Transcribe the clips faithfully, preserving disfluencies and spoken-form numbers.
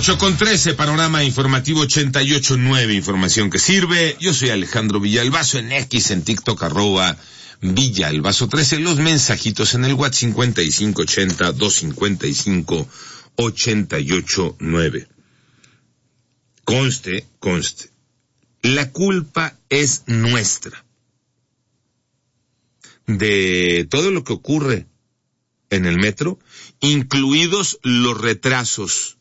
ocho con trece, panorama informativo ochenta y ocho punto nueve, información que sirve. Yo soy Alejandro Villalbazo, en X, en TikTok, arroba Villalbazo trece. Los mensajitos en el WhatsApp cincuenta y cinco ochenta, doscientos cincuenta y cinco, ochenta y ocho nueve. Conste, conste. La culpa es nuestra de todo lo que ocurre en el metro, incluidos los retrasos.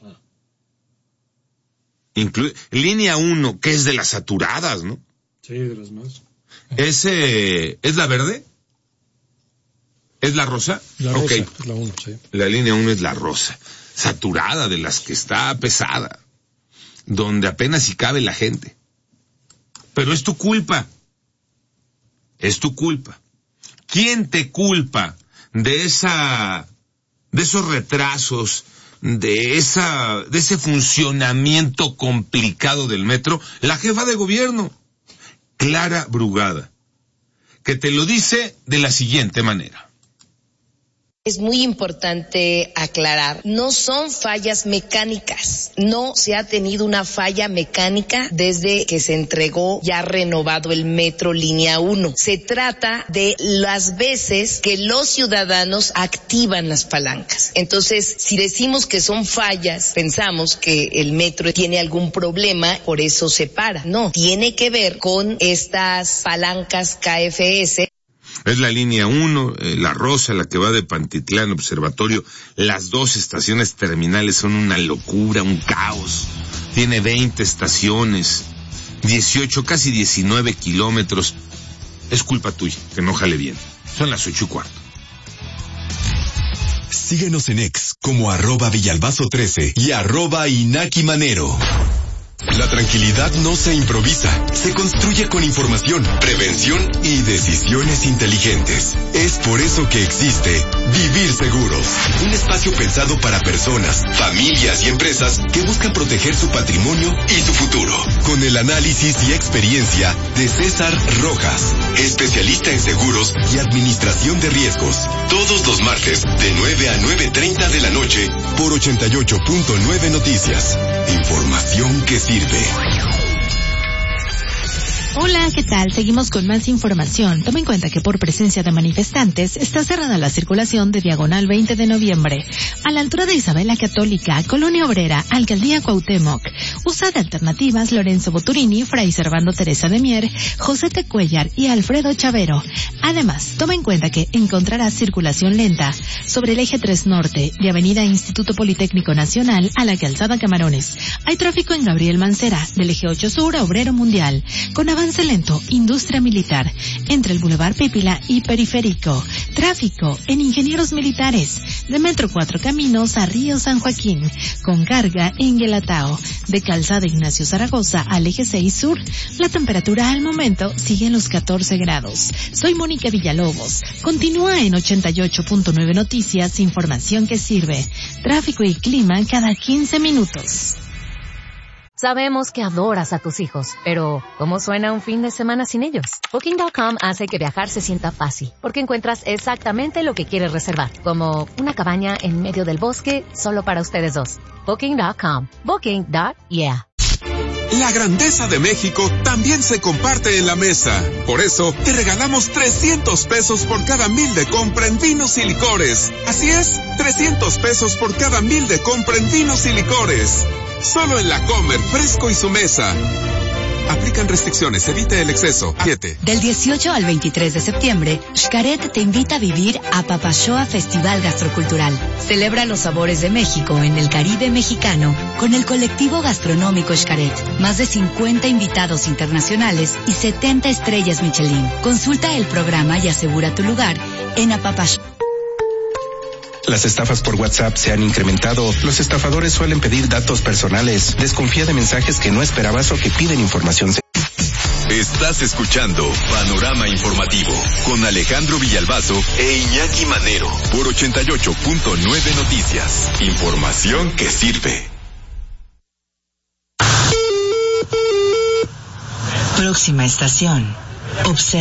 Inclu- Línea uno, que es de las saturadas, ¿no? Sí, de las más. ¿Es, eh, ¿es la verde? ¿Es la rosa? La rosa, okay. Es la uno, sí. La línea uno es la rosa. Saturada, de las que está pesada. Donde apenas si cabe la gente. Pero es tu culpa. Es tu culpa. ¿Quién te culpa de esa, de esos retrasos, de esa, de ese funcionamiento complicado del metro? La jefa de gobierno, Clara Brugada, que te lo dice de la siguiente manera. Es muy importante aclarar, no son fallas mecánicas, no se ha tenido una falla mecánica desde que se entregó ya renovado el metro línea uno. Se trata de las veces que los ciudadanos activan las palancas. Entonces, si decimos que son fallas, pensamos que el metro tiene algún problema, por eso se para. No, tiene que ver con estas palancas K F S. Es la línea uno, eh, la rosa, la que va de Pantitlán, Observatorio. Las dos estaciones terminales son una locura, un caos. Tiene veinte estaciones, dieciocho, casi diecinueve kilómetros. Es culpa tuya, que no jale bien. Son las ocho y cuarto. Síguenos en X como arroba Villalbazo trece y arroba Inaki Manero. La tranquilidad no se improvisa, se construye con información, prevención y decisiones inteligentes. Es por eso que existe Vivir Seguros, un espacio pensado para personas, familias y empresas que buscan proteger su patrimonio y su futuro. Con el análisis y experiencia de César Rojas, especialista en seguros y administración de riesgos. Todos los martes de nueve a nueve treinta de la noche por ochenta y ocho punto nueve Noticias. Información que sirve. Hola, ¿qué tal? Seguimos con más información. Toma en cuenta que por presencia de manifestantes está cerrada la circulación de Diagonal veinte de noviembre a la altura de Isabela Católica, Colonia Obrera, Alcaldía Cuauhtémoc. Usa de alternativas Lorenzo Boturini, Fray Servando Teresa de Mier, José Tecuellar y Alfredo Chavero. Además, toma en cuenta que encontrarás circulación lenta sobre el eje tres Norte de Avenida Instituto Politécnico Nacional a la Calzada Camarones. Hay tráfico en Gabriel Mancera, del eje ocho Sur a Obrero Mundial, con avance lento, Industria Militar, entre el Boulevard Pípila y Periférico. Tráfico en Ingenieros Militares, de Metro Cuatro Caminos a Río San Joaquín, con carga en Guelatao, de Calzada Ignacio Zaragoza al eje seis Sur. La temperatura al momento sigue en los catorce grados. Soy Mónica Villalobos. Continúa en ochenta y ocho punto nueve Noticias, información que sirve. Tráfico y clima cada quince minutos. Sabemos que adoras a tus hijos, pero ¿cómo suena un fin de semana sin ellos? Booking punto com hace que viajar se sienta fácil, porque encuentras exactamente lo que quieres reservar, como una cabaña en medio del bosque solo para ustedes dos. Booking punto com. Booking. Yeah. La grandeza de México también se comparte en la mesa. Por eso, te regalamos trescientos pesos por cada mil de compra en vinos y licores. Así es, trescientos pesos por cada mil de compra en vinos y licores. Solo en La Comer, Fresco y Su Mesa. Aplican restricciones, evite el exceso. siete. Del dieciocho al veintitrés de septiembre, Xcaret te invita a vivir a Papashoa Festival Gastrocultural. Celebra los sabores de México en el Caribe mexicano con el colectivo gastronómico Xcaret. Más de cincuenta invitados internacionales y setenta estrellas Michelin. Consulta el programa y asegura tu lugar en Apapashoa. Las estafas por WhatsApp se han incrementado. Los estafadores suelen pedir datos personales. Desconfía de mensajes que no esperabas o que piden información. Estás escuchando Panorama Informativo con Alejandro Villalbazo e Iñaki Manero por ochenta y ocho punto nueve Noticias. Información que sirve. Próxima estación.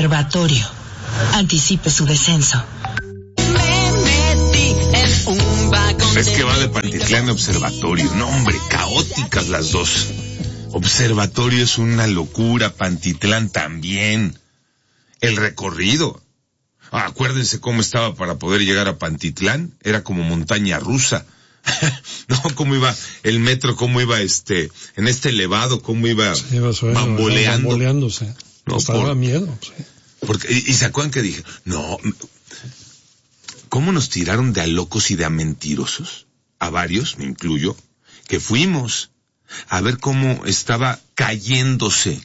Observatorio. Anticipe su descenso. Un Es que va de Pantitlán a Observatorio. No, hombre, caóticas las dos. Observatorio es una locura, Pantitlán también. El recorrido. Ah, acuérdense cómo estaba para poder llegar a Pantitlán. Era como montaña rusa. No, cómo iba el metro, cómo iba este, en este elevado, cómo iba, sí, iba suave, bamboleando. Bamboleándose. No, hasta daba por, miedo. Sí. Porque, y, y se acuerdan que dije, no, ¿cómo nos tiraron de a locos y de a mentirosos? A varios, me incluyo, que fuimos a ver cómo estaba cayéndose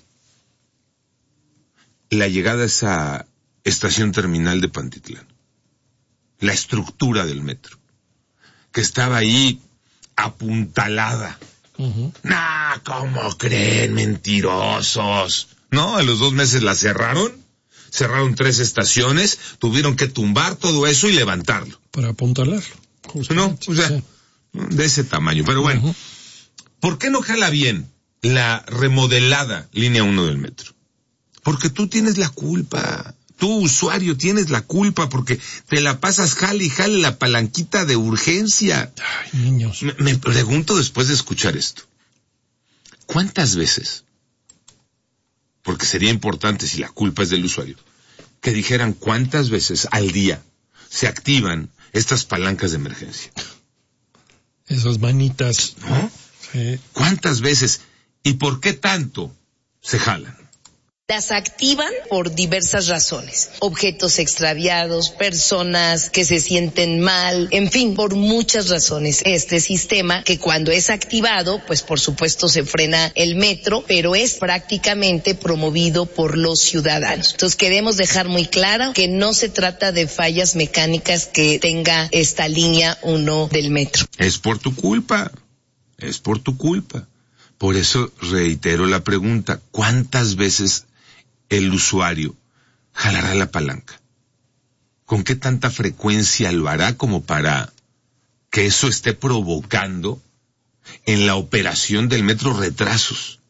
la llegada a esa estación terminal de Pantitlán. La estructura del metro. Que estaba ahí apuntalada. Uh-huh. Nah, ¿cómo creen? Mentirosos. No, a los dos meses la cerraron. Cerraron tres estaciones. Tuvieron que tumbar todo eso y levantarlo. Para apuntalarlo. No, o sea, sí. De ese tamaño. Pero bueno, uh-huh. ¿Por qué no jala bien la remodelada línea uno del metro? Porque tú tienes la culpa. Tú, usuario, tienes la culpa porque te la pasas jale y jale la palanquita de urgencia. Ay, niños. Me, me pregunto después de escuchar esto. ¿Cuántas veces? Porque sería importante si la culpa es del usuario. Que dijeran cuántas veces al día se activan estas palancas de emergencia. Esas manitas. ¿No? Sí. ¿Cuántas veces? ¿Y por qué tanto se jalan? Las activan por diversas razones. Objetos extraviados, personas que se sienten mal, en fin, por muchas razones. Este sistema que cuando es activado, pues por supuesto se frena el metro, pero es prácticamente promovido por los ciudadanos. Entonces queremos dejar muy claro que no se trata de fallas mecánicas que tenga esta línea uno del metro. Es por tu culpa, es por tu culpa. Por eso reitero la pregunta, ¿cuántas veces el usuario jalará la palanca? ¿Con qué tanta frecuencia lo hará como para que eso esté provocando en la operación del metro retrasos?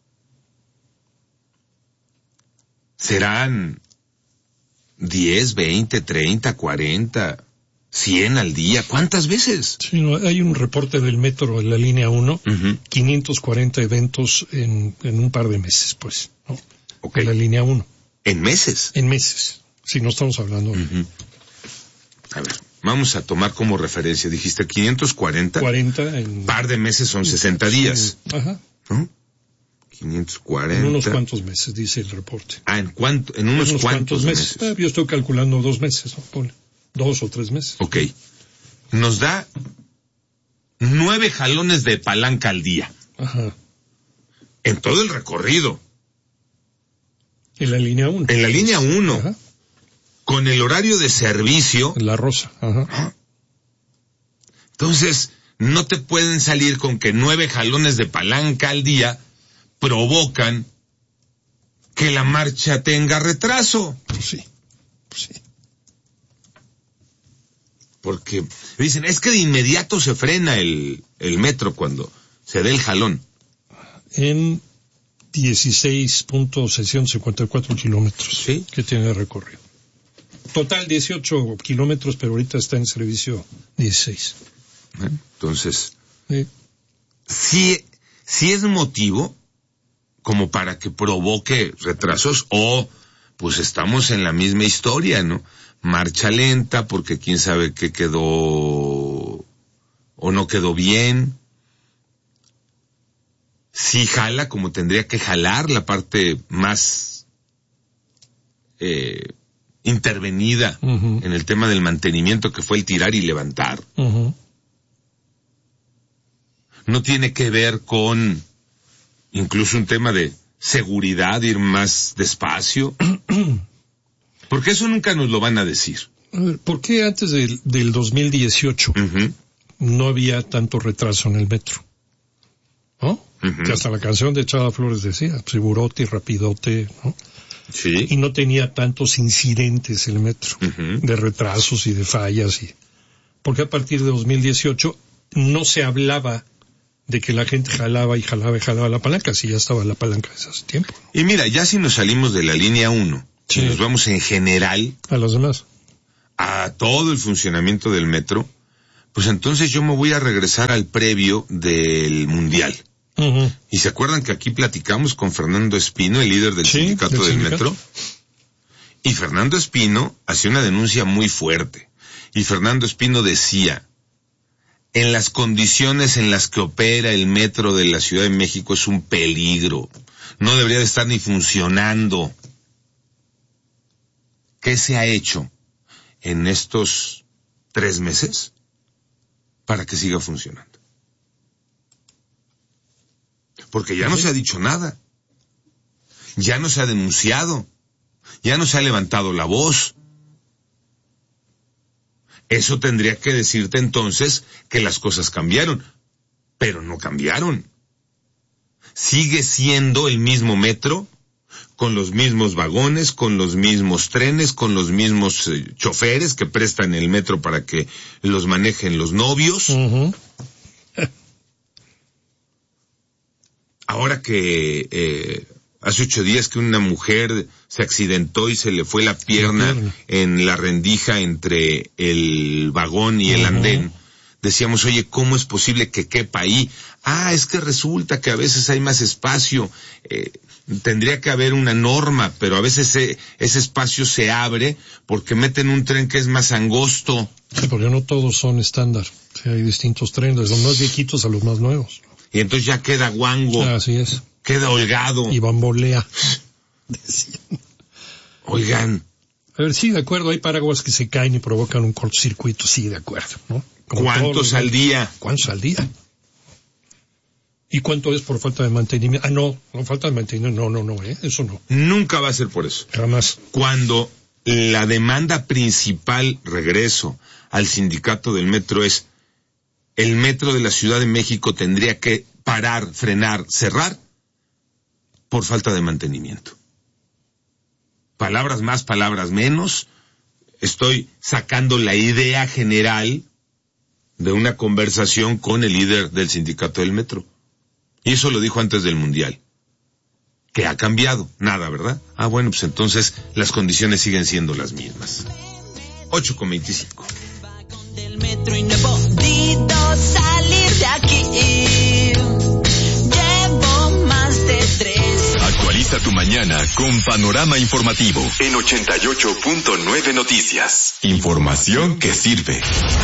¿Serán diez, veinte, treinta, cuarenta, cien al día? ¿Cuántas veces? Sí, no, hay un reporte del metro en la línea uno, uh-huh. quinientos cuarenta eventos en, en un par de meses, pues, ¿no? Okay. En la línea uno. ¿En meses? En meses. Si no estamos hablando. Uh-huh. A ver, vamos a tomar como referencia. Dijiste quinientos cuarenta. cuarenta en... Par de meses son sesenta días. Ajá. ¿No? quinientos cuarenta. En unos cuantos meses, dice el reporte. Ah, ¿en cuánto? En unos, en unos cuantos, cuantos meses. meses. Ah, yo estoy calculando dos meses, ¿no? Pone. Dos o tres meses. Ok. Nos da nueve jalones de palanca al día. Ajá. En todo el recorrido. En la línea uno. En la línea uno. Ajá. Con el horario de servicio. En la rosa. Ajá. Entonces, no te pueden salir con que nueve jalones de palanca al día provocan que la marcha tenga retraso. Pues sí. Pues sí. Porque dicen, es que de inmediato se frena el, el metro cuando se dé el jalón. En dieciséis punto seiscientos cincuenta y cuatro kilómetros, ¿sí?, que tiene de recorrido. Total dieciocho kilómetros, pero ahorita está en servicio dieciséis. Entonces, sí, sí, sí es motivo como para que provoque retrasos, o pues estamos en la misma historia, ¿no? Marcha lenta porque quién sabe qué quedó o no quedó bien. Sí jala como tendría que jalar la parte más eh, intervenida uh-huh. en el tema del mantenimiento, que fue el tirar y levantar. Uh-huh. No tiene que ver con incluso un tema de seguridad, ir más despacio. Porque eso nunca nos lo van a decir. A ver, ¿por qué antes del, del dos mil dieciocho uh-huh. no había tanto retraso en el metro? ¿No? Uh-huh. Que hasta la canción de Chava Flores decía, segurote y rapidote, ¿no? Sí. Y no tenía tantos incidentes el metro, uh-huh. de retrasos y de fallas. Y... Porque a partir de dos mil dieciocho no se hablaba de que la gente jalaba y jalaba y jalaba la palanca, si ya estaba la palanca desde hace tiempo, ¿no? Y mira, ya si nos salimos de la línea uno, sí. si nos vamos en general a los demás, a todo el funcionamiento del metro, Pues entonces yo me voy a regresar al previo del Mundial. Uh-huh. ¿Y se acuerdan que aquí platicamos con Fernando Espino, el líder del sí, sindicato del, del sindicato. Metro? Y Fernando Espino hacía una denuncia muy fuerte. Y Fernando Espino decía, en las condiciones en las que opera el metro de la Ciudad de México es un peligro. No debería de estar ni funcionando. ¿Qué se ha hecho en estos tres meses para que siga funcionando? Porque ya no se ha dicho nada. Ya no se ha denunciado. Ya no se ha levantado la voz. Eso tendría que decirte entonces que las cosas cambiaron. Pero no cambiaron. Sigue siendo el mismo metro, con los mismos vagones, con los mismos trenes, con los mismos eh, choferes que prestan el metro para que los manejen los novios. Uh-huh. Ahora que eh, hace ocho días que una mujer se accidentó y se le fue la pierna, la pierna. en la rendija entre el vagón y el uh-huh. andén, decíamos, oye, ¿cómo es posible que quepa ahí? Ah, es que resulta que a veces hay más espacio. Eh, tendría que haber una norma, pero a veces ese, ese espacio se abre porque meten un tren que es más angosto. Sí, porque no todos son estándar. O sea, hay distintos trenes, de los más viejitos a los más nuevos. Y entonces ya queda guango. Ah, así es. Queda holgado. Y bambolea. Oigan. A ver, sí, de acuerdo, hay paraguas que se caen y provocan un cortocircuito, sí, de acuerdo, ¿no? Como ¿Cuántos al día? ¿Cuántos al día? ¿Y cuánto es por falta de mantenimiento? Ah, no, no falta de mantenimiento, no, no, no, ¿eh? Eso no. Nunca va a ser por eso. Jamás. Cuando la demanda principal, regreso al sindicato del metro, es el metro de la Ciudad de México tendría que parar, frenar, cerrar por falta de mantenimiento. Palabras más, palabras menos. Estoy sacando la idea general de una conversación con el líder del sindicato del metro. Y eso lo dijo antes del Mundial. ¿Qué ha cambiado? Nada, ¿verdad? Ah, bueno, pues entonces las condiciones siguen siendo las mismas. ocho con veinticinco. Del metro y no he podido salir de aquí. Llevo más de tres. Actualiza tu mañana con Panorama Informativo en ochenta y ocho punto nueve Noticias. Información que sirve.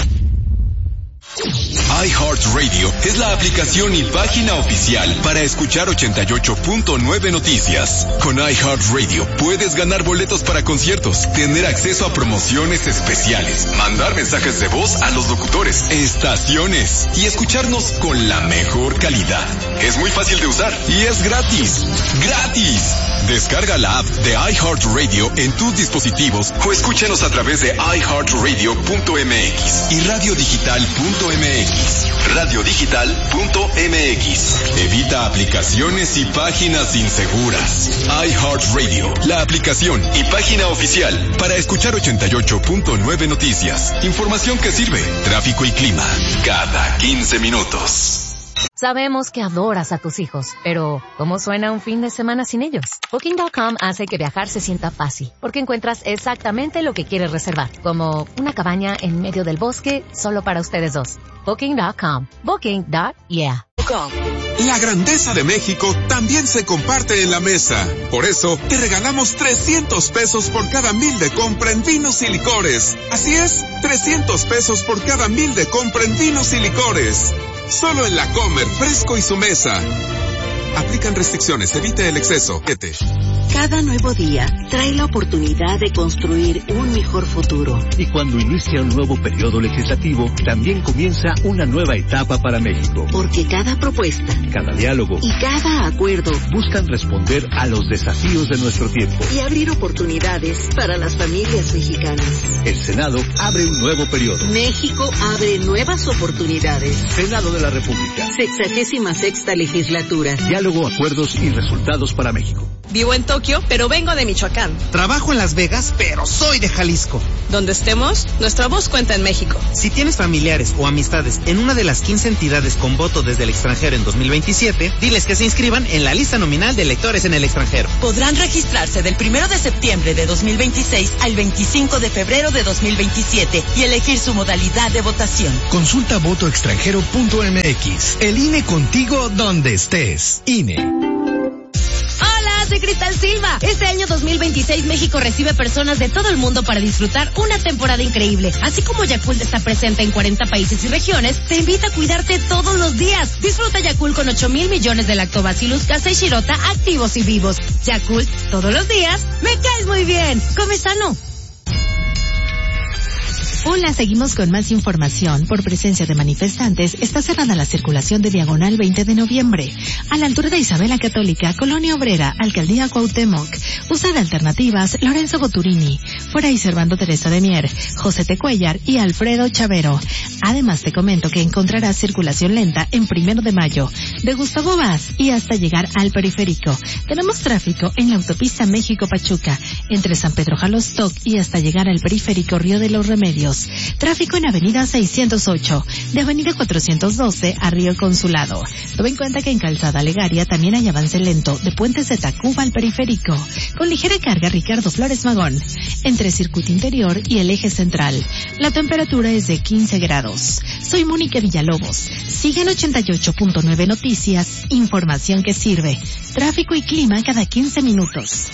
iHeartRadio es la aplicación y página oficial para escuchar ochenta y ocho punto nueve Noticias. Con iHeartRadio puedes ganar boletos para conciertos, tener acceso a promociones especiales, mandar mensajes de voz a los locutores, estaciones y escucharnos con la mejor calidad. Es muy fácil de usar y es gratis. ¡Gratis! Descarga la app de iHeartRadio en tus dispositivos o escúchanos a través de i heart radio punto m x y radio digital punto m x. radio digital punto m x. Evita aplicaciones y páginas inseguras. iHeartRadio, la aplicación y página oficial para escuchar ochenta y ocho punto nueve Noticias. Información que sirve. Tráfico y clima cada quince minutos. Sabemos que adoras a tus hijos, pero ¿cómo suena un fin de semana sin ellos? Booking punto com hace que viajar se sienta fácil, porque encuentras exactamente lo que quieres reservar, como una cabaña en medio del bosque solo para ustedes dos. Booking punto com. Booking. Yeah. La grandeza de México también se comparte en la mesa. Por eso, te regalamos trescientos pesos por cada mil de compra en vinos y licores. Así es, trescientos pesos por cada mil de compra en vinos y licores. Solo en La Comer, Fresco y su mesa. Aplican restricciones, evite el exceso. Cada nuevo día trae la oportunidad de construir un mejor futuro. Y cuando inicia un nuevo periodo legislativo, también comienza una nueva etapa para México. Porque cada propuesta, cada diálogo y cada acuerdo buscan responder a los desafíos de nuestro tiempo y abrir oportunidades para las familias mexicanas. El Senado abre un nuevo periodo. México abre nuevas oportunidades. Senado de la República. Sexagésima sexta legislatura. Diálogo, acuerdos y resultados para México. Vivo en Tokio Tokio, pero vengo de Michoacán. Trabajo en Las Vegas, pero soy de Jalisco. Donde estemos, nuestra voz cuenta en México. Si tienes familiares o amistades en una de las quince entidades con voto desde el extranjero en dos mil veintisiete, diles que se inscriban en la lista nominal de electores en el extranjero. Podrán registrarse del primero de septiembre de dos mil veintiséis al veinticinco de febrero de dos mil veintisiete y elegir su modalidad de votación. Consulta voto extranjero punto m x. El I N E contigo donde estés. I N E. Soy Cristal Silva. Este año dos mil veintiséis México recibe personas de todo el mundo para disfrutar una temporada increíble. Así como Yakult está presente en cuarenta países y regiones, te invita a cuidarte todos los días. Disfruta Yakult con ocho mil millones de Lactobacillus casei shirota activos y vivos. Yakult, todos los días, me caes muy bien. Come sano. Hola, seguimos con más información. Por presencia de manifestantes, está cerrada la circulación de Diagonal veinte de noviembre. A la altura de Isabela Católica, Colonia Obrera, Alcaldía Cuauhtémoc. Usa de alternativas Lorenzo Boturini. Fuera y Servando Teresa de Mier, José Tecuellar y Alfredo Chavero. Además, te comento que encontrarás circulación lenta en Primero de Mayo, de Gustavo Vaz y hasta llegar al Periférico. Tenemos tráfico en la autopista México-Pachuca, entre San Pedro Jalostoc y hasta llegar al Periférico Río de los Remedios. Tráfico en Avenida seiscientos ocho, de Avenida cuatrocientos doce a Río Consulado. Toma en cuenta que en Calzada Legaria también hay avance lento de Puentes de Tacuba al Periférico, con ligera carga Ricardo Flores Magón, entre Circuito Interior y el Eje Central. La temperatura es de quince grados. Soy Mónica Villalobos. Sigue en ochenta y ocho punto nueve Noticias, información que sirve. Tráfico y clima cada quince minutos.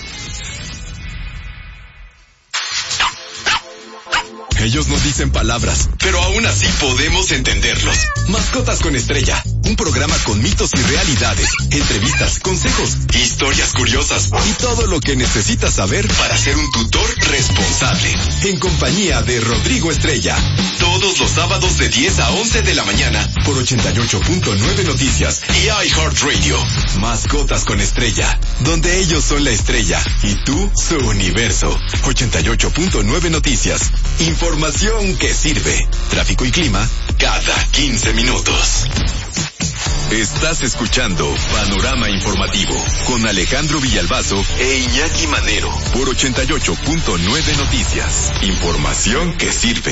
Ellos no dicen palabras, pero aún así podemos entenderlos. Mascotas con Estrella, un programa con mitos y realidades, entrevistas, consejos, historias curiosas y todo lo que necesitas saber para ser un tutor responsable. En compañía de Rodrigo Estrella, todos los sábados de diez a once de la mañana por ochenta y ocho punto nueve Noticias y iHeartRadio. Mascotas con Estrella, donde ellos son la estrella y tú su universo. ochenta y ocho punto nueve Noticias. Información que sirve. Tráfico y clima cada quince minutos. Estás escuchando Panorama Informativo con Alejandro Villalbazo e Iñaki Manero por ochenta y ocho punto nueve Noticias. Información que sirve.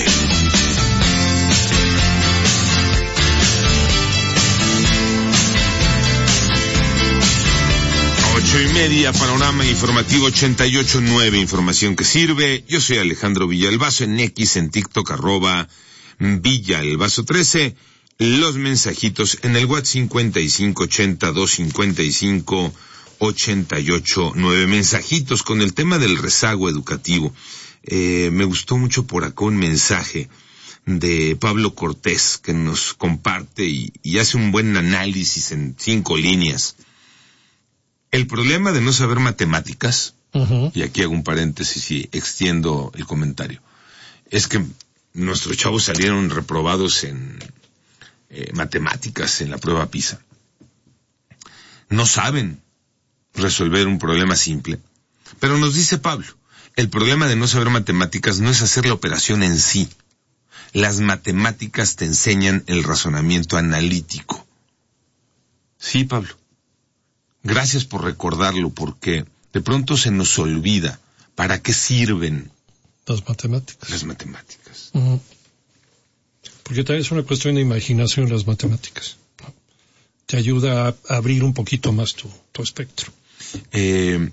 Ocho y media, Panorama Informativo ochenta y ocho punto nueve, información que sirve. Yo soy Alejandro Villalbazo, en X, en TikTok, arroba Villalbazo trece. Los mensajitos en el WhatsApp cincuenta y cinco ochenta, doscientos cincuenta y cinco, ochenta y ocho nueve. Mensajitos con el tema del rezago educativo. Eh, me gustó mucho por acá un mensaje de Pablo Cortés que nos comparte y, y hace un buen análisis en cinco líneas. El problema de no saber matemáticas, uh-huh. y aquí hago un paréntesis y extiendo el comentario, es que nuestros chavos salieron reprobados en eh, matemáticas en la prueba PISA. No saben resolver un problema simple. Pero nos dice Pablo, el problema de no saber matemáticas no es hacer la operación en sí. Las matemáticas te enseñan el razonamiento analítico. Sí, Pablo. Gracias por recordarlo, porque de pronto se nos olvida para qué sirven las matemáticas. Las matemáticas. Uh-huh. Porque también es una cuestión de imaginación las matemáticas, ¿no? Te ayuda a abrir un poquito más tu, tu espectro. Eh,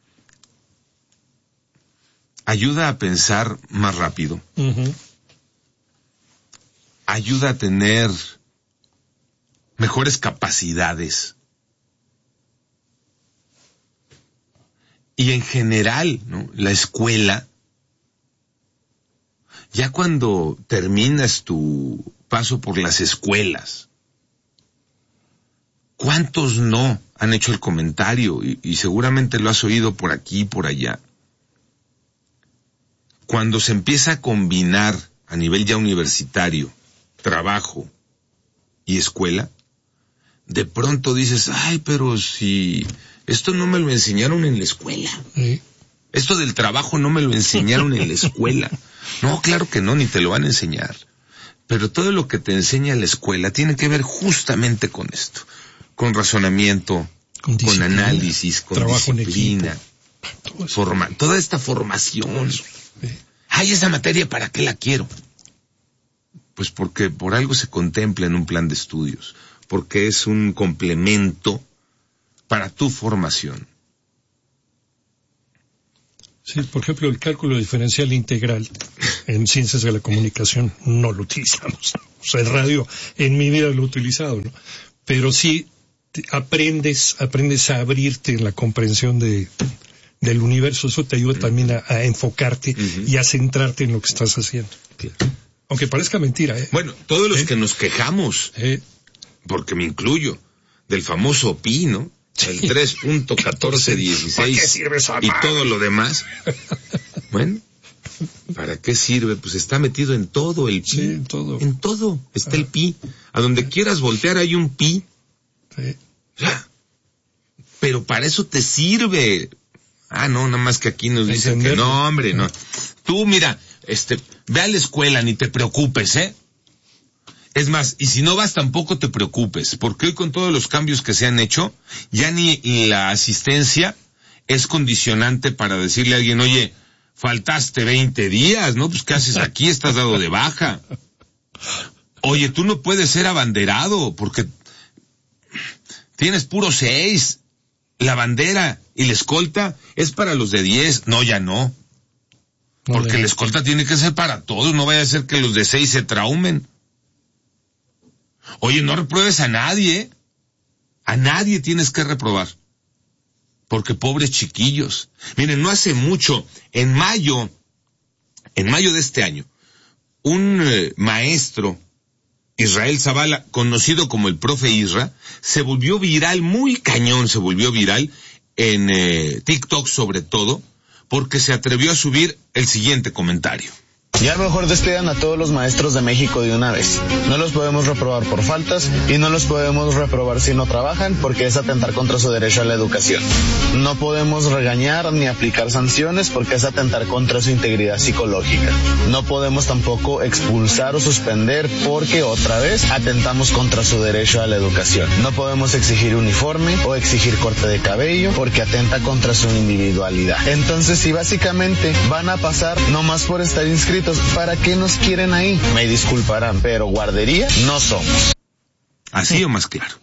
ayuda a pensar más rápido. Uh-huh. Ayuda a tener mejores capacidades. Y en general, ¿no? La escuela, ya cuando terminas tu paso por las escuelas, ¿cuántos no han hecho el comentario? Y, y seguramente lo has oído por aquí y por allá. Cuando se empieza a combinar a nivel ya universitario, trabajo y escuela, de pronto dices, ay, pero si esto no me lo enseñaron en la escuela. ¿Sí? Esto del trabajo no me lo enseñaron en la escuela. No, claro que no, ni te lo van a enseñar. Pero todo lo que te enseña la escuela tiene que ver justamente con esto. Con razonamiento, con, con análisis, con disciplina. Forma, toda esta formación. Ay, esa materia, ¿para qué la quiero? Pues porque por algo se contempla en un plan de estudios, porque es un complemento para tu formación. Sí, por ejemplo, el cálculo diferencial integral en ciencias de la comunicación no lo utilizamos. O sea, el radio en mi vida lo he utilizado, ¿no? Pero sí aprendes, aprendes a abrirte en la comprensión de del universo. Eso te ayuda uh-huh. también a, a enfocarte uh-huh. y a centrarte en lo que estás haciendo. Claro. Aunque parezca mentira, ¿eh? Bueno, todos los ¿Eh? que nos quejamos, ¿Eh? porque me incluyo, del famoso pi, ¿no? El tres punto catorce dieciséis y todo lo demás. Bueno, ¿para qué sirve? Pues está metido en todo el pi. Sí, en todo. En todo está ah. el pi. A donde quieras voltear hay un pi. Sí. Pero para eso te sirve. Ah, no, nada más que aquí nos dicen Entenderlo. que no, hombre, no. Tú, mira, este, ve a la escuela, ni te preocupes, ¿eh? Es más, y si no vas tampoco te preocupes, porque hoy con todos los cambios que se han hecho, ya ni la asistencia es condicionante para decirle a alguien, oye, faltaste veinte días, ¿no? Pues ¿qué haces aquí? Estás dado de baja. Oye, tú no puedes ser abanderado, porque tienes puro seis. La bandera y la escolta es para los de diez. No, ya no. Porque no, la escolta tiene que ser para todos, no vaya a ser que los de seis se traumen. Oye, no repruebes a nadie, a nadie tienes que reprobar, porque pobres chiquillos. Miren, no hace mucho, en mayo, en mayo de este año, un eh, maestro, Israel Zavala, conocido como el profe Isra, se volvió viral, muy cañón se volvió viral, en eh, TikTok sobre todo, porque se atrevió a subir el siguiente comentario. Ya mejor despidan a todos los maestros de México de una vez. No los podemos reprobar por faltas y no los podemos reprobar si no trabajan porque es atentar contra su derecho a la educación. No podemos regañar ni aplicar sanciones porque es atentar contra su integridad psicológica. No podemos tampoco expulsar o suspender porque otra vez atentamos contra su derecho a la educación. No podemos exigir uniforme o exigir corte de cabello porque atenta contra su individualidad. Entonces, si básicamente van a pasar nomás por estar inscritos, ¿para qué nos quieren ahí? Me disculparán, pero guardería no somos. Así o más claro.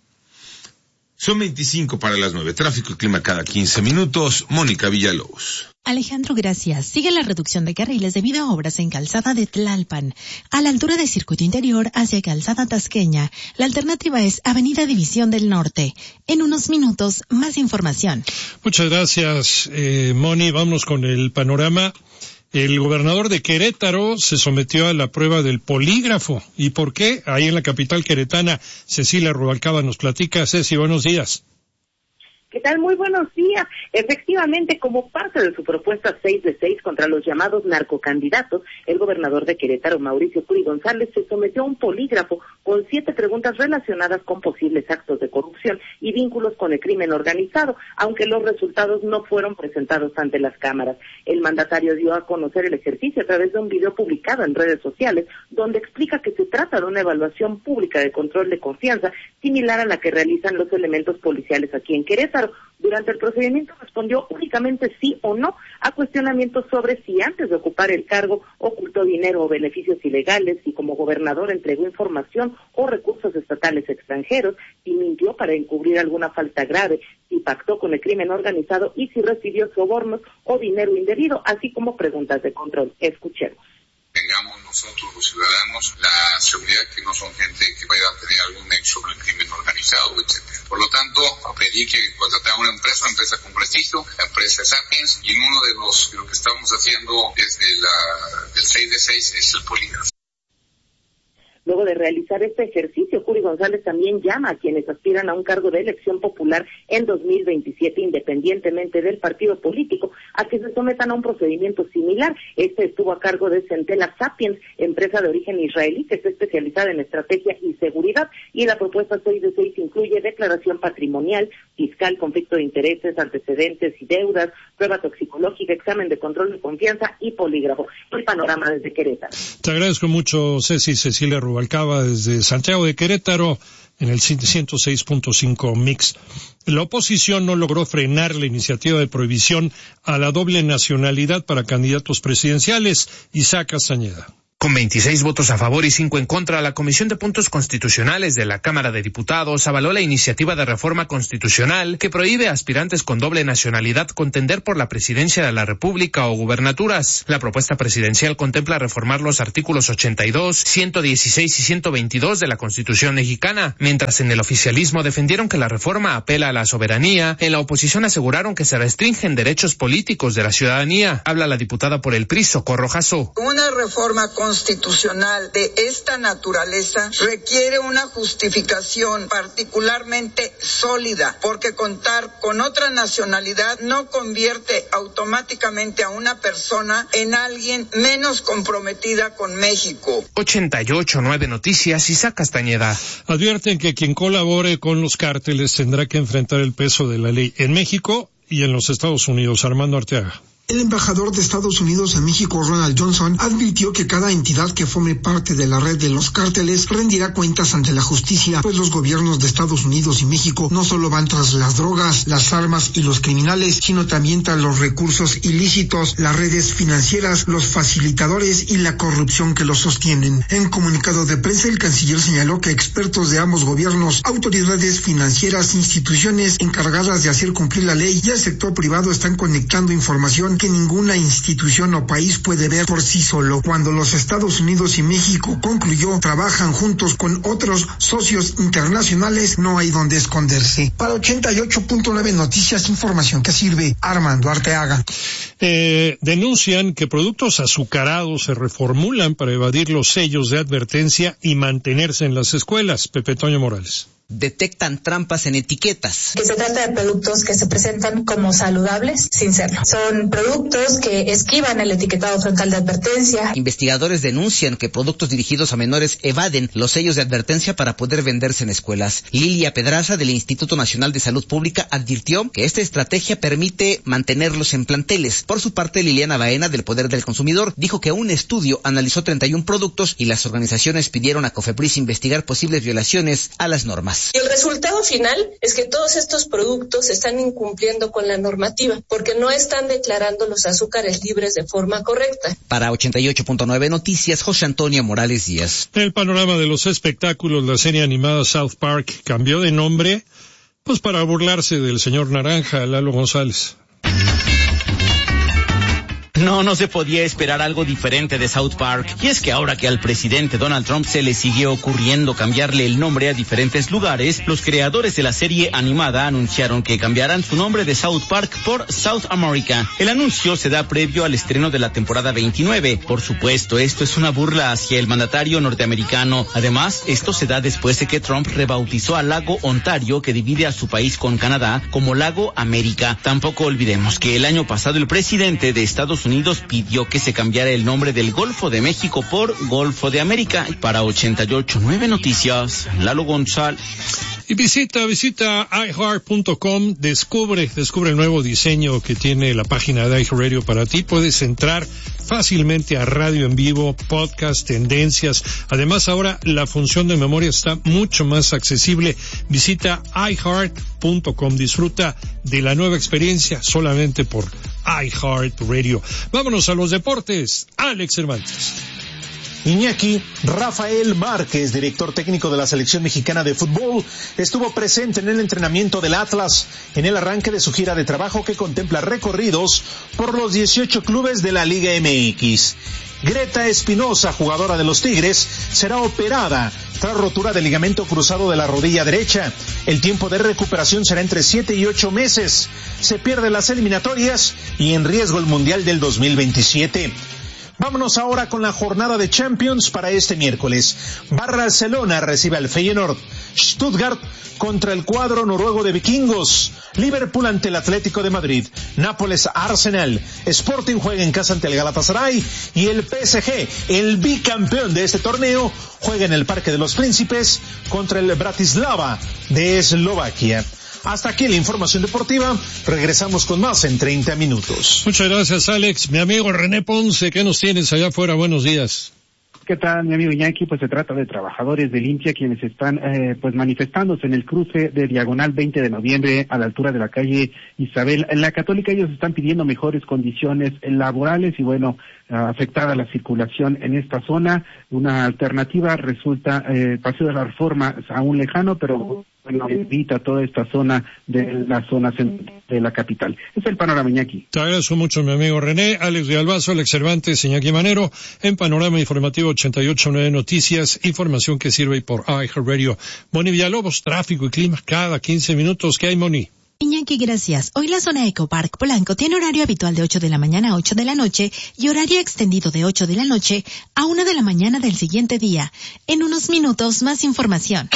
Son veinticinco para las nueve. Tráfico y clima cada quince minutos. Mónica Villalobos. Alejandro, gracias. Sigue la reducción de carriles debido a obras en Calzada de Tlalpan. A la altura de Circuito Interior hacia Calzada Tasqueña, la alternativa es Avenida División del Norte. En unos minutos, más información. Muchas gracias, eh, Moni. Vamos con el panorama. El gobernador de Querétaro se sometió a la prueba del polígrafo. ¿Y por qué? Ahí en la capital queretana, Cecilia Rubalcaba nos platica. Ceci, buenos días. ¿Qué tal? Muy buenos días. Efectivamente, como parte de su propuesta seis de seis contra los llamados narcocandidatos, el gobernador de Querétaro, Mauricio Curi González, se sometió a un polígrafo con siete preguntas relacionadas con posibles actos de corrupción y vínculos con el crimen organizado, aunque los resultados no fueron presentados ante las cámaras. El mandatario dio a conocer el ejercicio a través de un video publicado en redes sociales, donde explica que se trata de una evaluación pública de control de confianza, similar a la que realizan los elementos policiales aquí en Querétaro. Durante el procedimiento respondió únicamente sí o no a cuestionamientos sobre si antes de ocupar el cargo ocultó dinero o beneficios ilegales, si como gobernador entregó información o recursos estatales extranjeros, si mintió para encubrir alguna falta grave, si pactó con el crimen organizado y si recibió sobornos o dinero indebido, así como preguntas de control. Escuchemos. Tengamos nosotros los ciudadanos la seguridad que no son gente que vaya a tener algún nexo con el crimen organizado, etcétera. Por lo tanto, pedí que contratara una empresa, una empresa con prestigio, la empresa Sapiens, y uno de los de lo que estamos haciendo desde la del seis de seis es el polígrafo. Luego de realizar este ejercicio, Curi González también llama a quienes aspiran a un cargo de elección popular en dos mil veintisiete, independientemente del partido político, a que se sometan a un procedimiento similar. Este estuvo a cargo de Centela Sapiens, empresa de origen israelí que está especializada en estrategia y seguridad, y la propuesta seis de seis incluye declaración patrimonial, fiscal, conflicto de intereses, antecedentes y deudas, prueba toxicológica, examen de control de confianza y polígrafo. El panorama desde Querétaro. Te agradezco mucho, Ceci, Cecilia Rubalcaba, desde Santiago de Querétaro. en el ciento seis punto cinco Mix. La oposición no logró frenar la iniciativa de prohibición a la doble nacionalidad para candidatos presidenciales. Isaac Castañeda. Con veintiséis votos a favor y cinco en contra, la Comisión de Puntos Constitucionales de la Cámara de Diputados avaló la iniciativa de reforma constitucional que prohíbe a aspirantes con doble nacionalidad contender por la presidencia de la República o gubernaturas. La propuesta presidencial contempla reformar los artículos ochenta y dos, ciento dieciséis y ciento veintidós de la Constitución mexicana. Mientras en el oficialismo defendieron que la reforma apela a la soberanía, en la oposición aseguraron que se restringen derechos políticos de la ciudadanía. Habla la diputada por el P R I, Socorro Jasso. Una reforma constitucional de esta naturaleza requiere una justificación particularmente sólida, porque contar con otra nacionalidad no convierte automáticamente a una persona en alguien menos comprometida con México. ochenta y ocho punto nueve Noticias, Isaac Castañeda. Advierten que quien colabore con los cárteles tendrá que enfrentar el peso de la ley en México y en los Estados Unidos. Armando Arteaga. El embajador de Estados Unidos en México, Ronald Johnson, advirtió que cada entidad que forme parte de la red de los cárteles rendirá cuentas ante la justicia, pues los gobiernos de Estados Unidos y México no solo van tras las drogas, las armas y los criminales, sino también tras los recursos ilícitos, las redes financieras, los facilitadores y la corrupción que los sostienen. En comunicado de prensa, el canciller señaló que expertos de ambos gobiernos, autoridades financieras, instituciones encargadas de hacer cumplir la ley y el sector privado están conectando información que ninguna institución o país puede ver por sí solo. Cuando los Estados Unidos y México, concluyó, trabajan juntos con otros socios internacionales, no hay donde esconderse. Para ochenta y ocho punto nueve Noticias, información que sirve. Armando Arteaga. Eh, denuncian que productos azucarados se reformulan para evadir los sellos de advertencia y mantenerse en las escuelas. Pepe Toño Morales. Detectan trampas en etiquetas. Que se trata de productos que se presentan como saludables sin serlo. Son productos que esquivan el etiquetado frontal de advertencia. Investigadores denuncian que productos dirigidos a menores evaden los sellos de advertencia para poder venderse en escuelas. Lilia Pedraza, del Instituto Nacional de Salud Pública, advirtió que esta estrategia permite mantenerlos en planteles. Por su parte, Liliana Baena, del Poder del Consumidor, dijo que un estudio analizó treinta y un productos y las organizaciones pidieron a COFEPRIS investigar posibles violaciones a las normas. Y el resultado final es que todos estos productos están incumpliendo con la normativa, porque no están declarando los azúcares libres de forma correcta. Para ochenta y ocho punto nueve Noticias, José Antonio Morales Díaz. En el panorama de los espectáculos, la serie animada South Park cambió de nombre, pues para burlarse del señor Naranja, Lalo González. No, no se podía esperar algo diferente de South Park. Y es que ahora que al presidente Donald Trump se le siguió ocurriendo cambiarle el nombre a diferentes lugares, los creadores de la serie animada anunciaron que cambiarán su nombre de South Park por South America. El anuncio se da previo al estreno de la temporada veintinueve. Por supuesto, esto es una burla hacia el mandatario norteamericano. Además, esto se da después de que Trump rebautizó al lago Ontario, que divide a su país con Canadá, como Lago América. Tampoco olvidemos que el año pasado el presidente de Estados Unidos Unidos pidió que se cambiara el nombre del Golfo de México por Golfo de América. Para ochenta y ocho punto nueve Noticias, Lalo González. Y visita, visita i heart punto com, descubre, descubre el nuevo diseño que tiene la página de iHeartRadio para ti. Puedes entrar fácilmente a radio en vivo, podcast, tendencias. Además, ahora la función de memoria está mucho más accesible. Visita i heart punto com, disfruta de la nueva experiencia solamente por iHeartRadio. Vámonos a los deportes. Alex Cervantes. Iñaki Rafael Márquez, director técnico de la selección mexicana de fútbol, estuvo presente en el entrenamiento del Atlas en el arranque de su gira de trabajo que contempla recorridos por los dieciocho clubes de la Liga M X. Greta Espinosa, jugadora de los Tigres, será operada tras rotura del ligamento cruzado de la rodilla derecha. El tiempo de recuperación será entre siete y ocho meses. Se pierden las eliminatorias y en riesgo el Mundial del dos mil veintisiete. Vámonos ahora con la jornada de Champions para este miércoles. Barcelona recibe al Feyenoord. Stuttgart contra el cuadro noruego de Vikingos. Liverpool ante el Atlético de Madrid. Nápoles Arsenal. Sporting juega en casa ante el Galatasaray. Y el P S G, el bicampeón de este torneo, juega en el Parque de los Príncipes contra el Bratislava de Eslovaquia. Hasta aquí la información deportiva. Regresamos con más en treinta minutos. Muchas gracias, Alex. Mi amigo René Ponce, ¿qué nos tienes allá afuera? Buenos días. ¿Qué tal, mi amigo Iñaki? Pues se trata de trabajadores de Limpia quienes están eh, pues manifestándose en el cruce de Diagonal veinte de noviembre a la altura de la calle Isabel. En la Católica ellos están pidiendo mejores condiciones laborales y bueno, afectada la circulación en esta zona. Una alternativa resulta eh, Paseo de la Reforma, aún lejano, pero bueno, evita toda esta zona de la zona central de la capital. Es el panorama, Iñaki. Te agradezco mucho, mi amigo René, Alex Villalbazo, Alex Cervantes, Iñaki Manero, en Panorama Informativo ochenta y ocho punto nueve Noticias, información que sirve por iHeartRadio. Moni Villalobos, tráfico y clima cada quince minutos. ¿Qué hay, Moni? Iñaki, gracias. Hoy la zona Ecopark Polanco tiene horario habitual de ocho de la mañana a ocho de la noche y horario extendido de ocho de la noche a una de la mañana del siguiente día. En unos minutos, más información.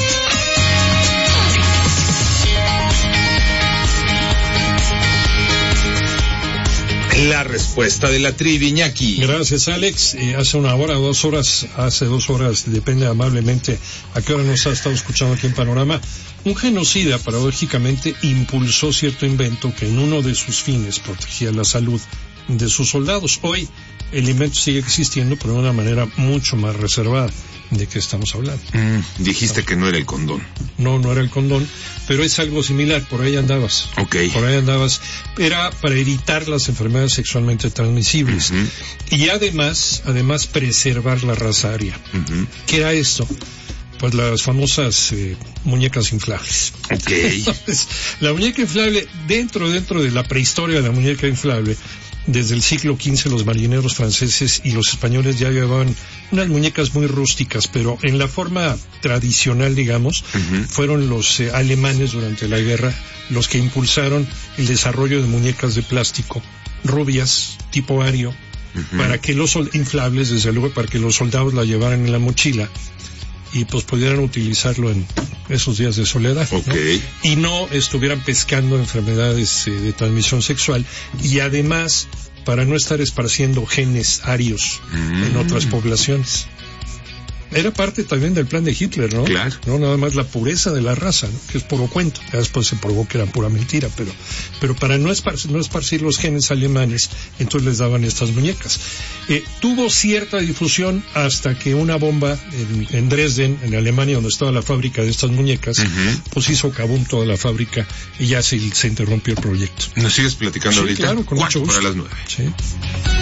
La respuesta de la trivia, Iñaki. Gracias, Alex. Eh, hace una hora, dos horas, hace dos horas, depende amablemente a qué hora nos ha estado escuchando aquí en Panorama, un genocida, paradójicamente, impulsó cierto invento que en uno de sus fines protegía la salud de sus soldados. Hoy el invento sigue existiendo, pero de una manera mucho más reservada. ¿De qué estamos hablando? Mm, dijiste no. que no era el condón. No, no era el condón, pero es algo similar, por ahí andabas. Ok. Por ahí andabas. Era para evitar las enfermedades sexualmente transmisibles. Uh-huh. Y además, además preservar la raza aria. Uh-huh. ¿Qué era esto? Pues las famosas eh, muñecas inflables. Ok. Entonces, la muñeca inflable, dentro, dentro de la prehistoria de la muñeca inflable, desde el siglo quince los marineros franceses y los españoles ya llevaban unas muñecas muy rústicas, pero en la forma tradicional, digamos, uh-huh. fueron los eh, alemanes durante la guerra los que impulsaron el desarrollo de muñecas de plástico rubias, tipo ario, uh-huh. para que los inflables, desde luego, para que los soldados la llevaran en la mochila y pues pudieran utilizarlo en esos días de soledad, okay. ¿no? Y no estuvieran pescando enfermedades eh, de transmisión sexual, y además para no estar esparciendo genes arios mm. en otras poblaciones. Era parte también del plan de Hitler, ¿no? Claro. No nada más la pureza de la raza, ¿no? Que es puro cuento. Ya después se probó que era pura mentira, pero pero para no esparcir, no esparcir los genes alemanes, entonces les daban estas muñecas. Eh, tuvo cierta difusión hasta que una bomba en, en Dresden, en Alemania, donde estaba la fábrica de estas muñecas, uh-huh. pues hizo kabum toda la fábrica y ya se, se interrumpió el proyecto. ¿Nos sigues platicando sí, ahorita? Claro, con mucho gusto. Para las nueve. Sí.